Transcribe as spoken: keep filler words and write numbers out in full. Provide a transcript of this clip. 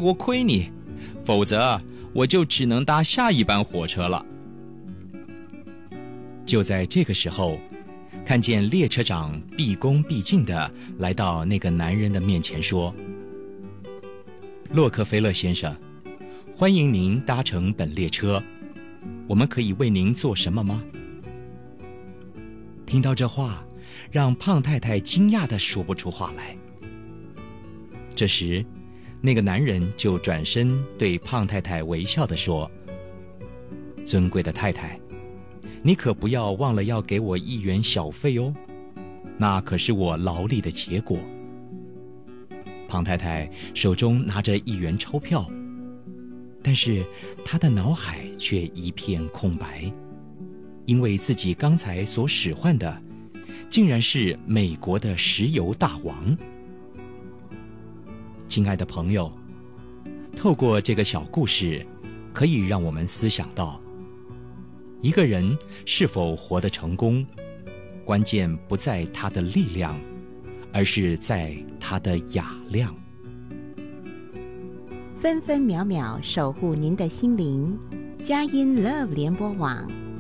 多亏你，否则我就只能搭下一班火车了。”就在这个时候，看见列车长毕恭毕敬地来到那个男人的面前说：“洛克菲勒先生，欢迎您搭乘本列车，我们可以为您做什么吗？”听到这话，让胖太太惊讶地说不出话来。这时，那个男人就转身对胖太太微笑地说：“尊贵的太太，你可不要忘了要给我一元小费哦，那可是我劳力的结果。”胖太太手中拿着一元钞票，但是她的脑海却一片空白，因为自己刚才所使唤的竟然是美国的石油大王。亲爱的朋友，透过这个小故事，可以让我们思想到，一个人是否活得成功，关键不在他的力量，而是在他的雅量。 分分秒秒守护您的心灵，佳音 Love 联播网。